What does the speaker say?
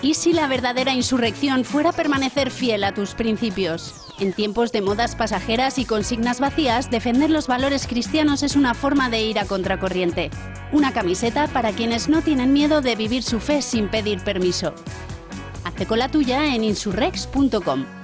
¿Y si la verdadera insurrección fuera permanecer fiel a tus principios? En tiempos de modas pasajeras y consignas vacías, defender los valores cristianos es una forma de ir a contracorriente. Una camiseta para quienes no tienen miedo de vivir su fe sin pedir permiso. Hazte con la tuya en insurrex.com.